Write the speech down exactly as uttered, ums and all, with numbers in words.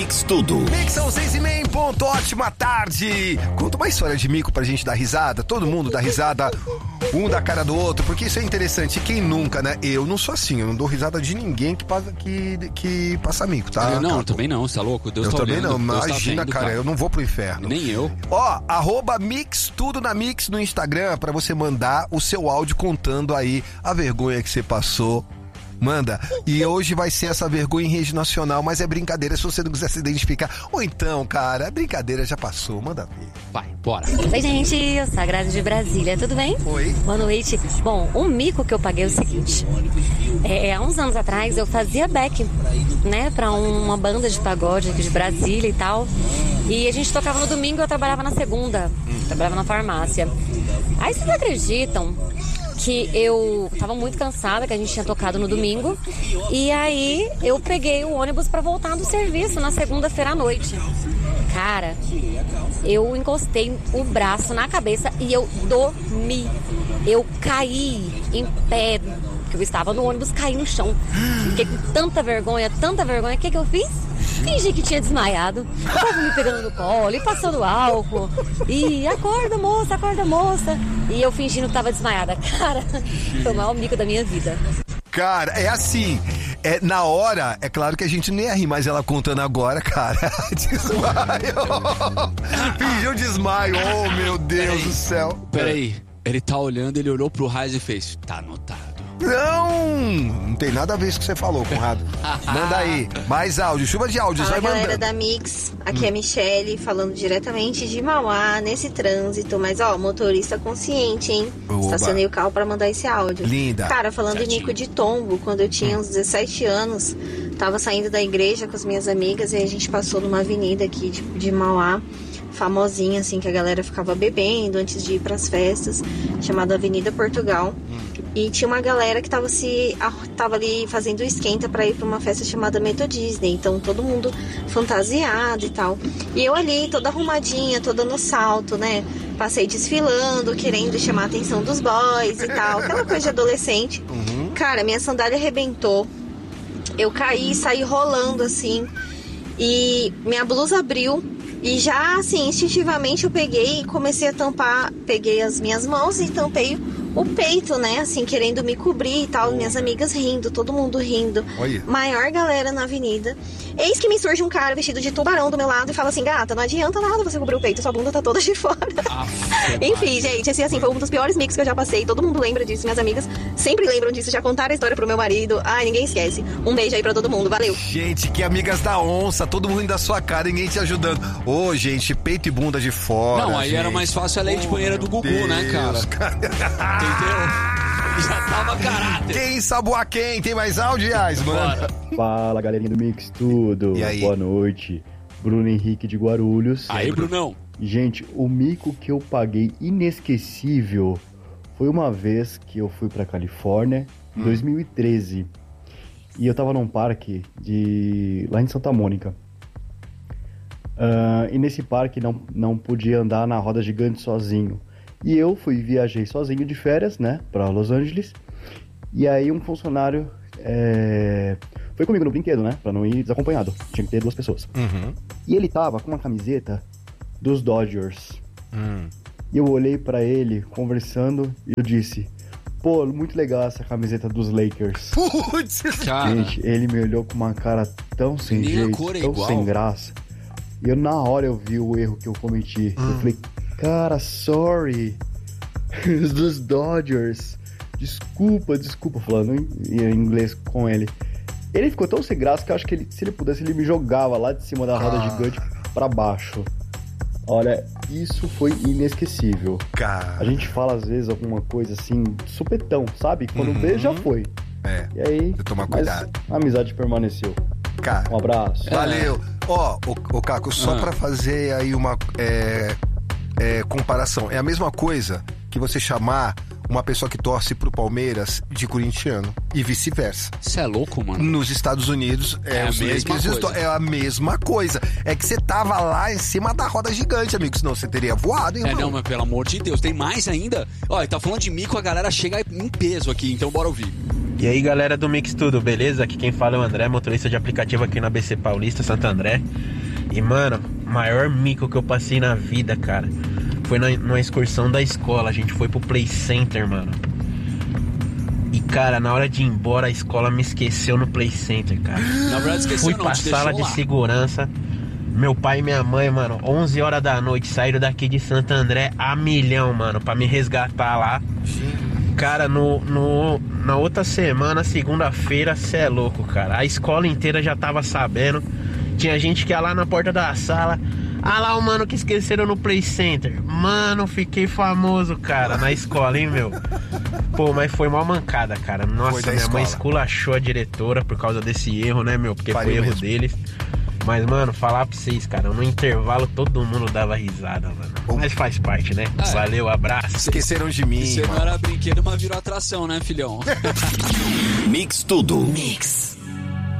Mix Tudo. Mix são seis e meia em ponto, ótima tarde. Conta uma história de mico pra gente dar risada. Todo mundo dá risada, um da cara do outro, porque isso é interessante. Quem nunca, né? Eu não sou assim, eu não dou risada de ninguém que passa, que, que passa mico, tá? Eu não, Cato? também não, você tá louco? Deus eu tá também olhando, não, Deus imagina, tá vendo, cara, cara, eu não vou pro inferno. Nem eu. Ó, arroba Mix Tudo na Mix no Instagram pra você mandar o seu áudio contando aí a vergonha que você passou. Manda. E hoje vai ser essa vergonha em rede nacional, mas é brincadeira se você não quiser se identificar. Ou então, cara, a brincadeira já passou, manda ver. Vai, bora. Oi, gente, eu sou a Grazi de Brasília, tudo bem? Oi. Boa noite. Bom, um mico que eu paguei é o seguinte. É, há uns anos atrás eu fazia back, né, pra uma banda de pagode aqui de Brasília e tal. E a gente tocava no domingo e eu trabalhava na segunda. Trabalhava na farmácia. Aí vocês acreditam que eu tava muito cansada, que a gente tinha tocado no domingo, e aí eu peguei o ônibus pra voltar do serviço na segunda-feira à noite. Cara, eu encostei o braço na cabeça e eu dormi. Eu caí em pé, porque eu estava no ônibus, caí no chão. Fiquei com tanta vergonha, tanta vergonha, o que que eu fiz? Fingi que tinha desmaiado. O povo me pegando no colo e passando álcool. E acorda, moça, acorda, moça. E eu fingindo que tava desmaiada. Cara, foi o maior mico da minha vida. Cara, é assim, é, na hora, é claro que a gente nem ia rir, mas ela contando agora, cara, desmaio. Fingiu desmaio, oh meu Deus Peraí, do céu. Peraí, ele tá olhando, ele olhou pro Raiz e fez, tá anotado. Não, não tem nada a ver com isso que você falou, Conrado. Manda aí, mais áudio, chuva de áudios, Fala, vai galera mandando. da Mix, aqui Hum. é a Michele, falando diretamente de Mauá, nesse trânsito, mas ó, motorista consciente, hein? Oba. Estacionei o carro pra mandar esse áudio. Linda. Cara, falando Certinho. em mico de tombo, quando eu tinha uns dezessete anos, tava saindo da igreja com as minhas amigas e a gente passou numa avenida aqui de, de Mauá, famosinha, assim, que a galera ficava bebendo antes de ir pras festas, chamada Avenida Portugal. E tinha uma galera que tava, se, tava ali fazendo esquenta pra ir pra uma festa chamada Meto Disney. Então todo mundo fantasiado e tal. E eu ali, toda arrumadinha, toda no salto, né? Passei desfilando, querendo chamar a atenção dos boys e tal. Aquela coisa de adolescente. Uhum. Cara, minha sandália arrebentou. Eu caí, saí rolando assim. E minha blusa abriu. E já, assim, instintivamente eu peguei e comecei a tampar. Peguei as minhas mãos e tampei o peito, né? Assim, querendo me cobrir e tal. Minhas amigas rindo, todo mundo rindo. Olha. Maior galera na avenida. Eis que me surge um cara vestido de tubarão do meu lado e fala assim: gata, não adianta nada você cobrir o peito, sua bunda tá toda de fora. Enfim, gente, esse assim, foi um dos piores mix que eu já passei. Todo mundo lembra disso, minhas amigas sempre lembram disso. Já contaram a história pro meu marido. Ai, ninguém esquece. Um beijo aí pra todo mundo, valeu. Gente, que amigas da onça, todo mundo da sua cara, ninguém te ajudando. Ô, gente, peito e bunda de fora. Não, aí gente. era mais fácil a lei de Oh, banheira do meu Gugu, né, Deus, cara? Entendeu? Já tava caráter. Quem saboa quem? Tem mais áudio, Yas, mano? Bora. Fala, galerinha do Mix Tudo. E aí? Boa noite. Bruno Henrique de Guarulhos. Aí, Brunão. Gente, o mico que eu paguei inesquecível foi uma vez que eu fui pra Califórnia, em Hum. dois mil e treze. E eu tava num parque de lá em Santa Mônica. Ah, e nesse parque não, não podia andar na roda gigante sozinho. E eu fui, viajei sozinho de férias, né, pra Los Angeles. E aí um funcionário é, foi comigo no brinquedo, né, pra não ir desacompanhado. Tinha que ter duas pessoas. Uhum. E ele tava com uma camiseta dos Dodgers. Hum. E eu olhei pra ele, conversando, e eu disse: pô, muito legal essa camiseta dos Lakers. Putz, Cara, Gente, ele me olhou com uma cara tão sem Nem a jeito, cor é tão igual. sem graça. E eu, na hora, eu vi o erro que eu cometi. Eu falei: cara, sorry. Dos Dodgers. Desculpa, desculpa. Falando em, em inglês com ele. Ele ficou tão sem graça que eu acho que ele, se ele pudesse, ele me jogava lá de cima da roda Ah. gigante pra baixo. Olha, isso foi inesquecível. cara. A gente fala às vezes alguma coisa assim, supetão, sabe? Quando Uhum. vê, já foi. É, E aí, tem que tomar mas cuidado. a amizade permaneceu. Cara. Um abraço. Valeu. Ó, o, o Caco, só Ah. pra fazer aí uma é, é, comparação. É a mesma coisa que você chamar uma pessoa que torce pro Palmeiras de corintiano e vice-versa. você é louco, mano. Nos Estados Unidos é, É a os mesma Lakers, coisa. é a mesma coisa. É que você tava lá em cima da roda gigante, amigo. Senão você teria voado, hein, É, irmão? não, mas pelo amor de Deus, tem mais ainda? Ó, tá falando de mico, a galera chega em peso aqui, então bora ouvir. E aí, galera do Mix Tudo, beleza? Aqui quem fala é o André, motorista de aplicativo aqui na B C Paulista, Santo André. E, mano, maior mico que eu passei na vida, cara, foi na, numa excursão da escola. A gente foi pro Play Center, mano. E, cara, na hora de ir embora, a escola me esqueceu no Play Center, cara. Na verdade, esqueceu Fui não, pra te sala deixou de lá. segurança. Meu pai e minha mãe, mano, onze horas da noite, saíram daqui de Santo André a milhão, mano, pra me resgatar lá. Cara, no, no, na outra semana, segunda-feira, cê é louco, cara. A escola inteira já tava sabendo. Tinha gente que ia lá na porta da sala. Ah lá o mano que esqueceram no Play Center. Mano, fiquei famoso, cara, na escola, hein, meu? Pô, mas foi mal mancada, cara. Nossa, minha escola. mãe esculachou a diretora por causa desse erro, né, meu? Porque Faria foi erro mesmo. deles. Mas, mano, falar pra vocês, cara, no intervalo todo mundo dava risada, mano. Mas faz parte, né? É. Valeu, abraço. Esqueceram de mim, Você não mano. era brinquedo, mas virou atração, né, filhão? Mix Tudo. Mix.